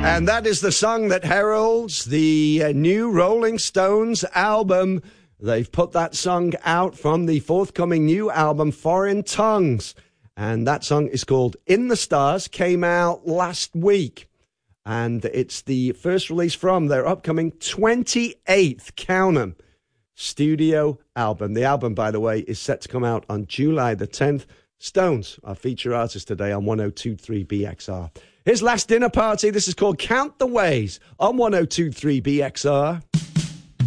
And that is the song that heralds the new Rolling Stones album. They've put that song out from the forthcoming new album, Foreign Tongues. And that song is called In the Stars, came out last week. And it's the first release from their upcoming 28th, count 'em, studio album. The album, by the way, is set to come out on July the 10th. Stones, our feature artist today on 102.3 BXR. His Last Dinner Party, this is called Count the Ways on 102.3 BXR.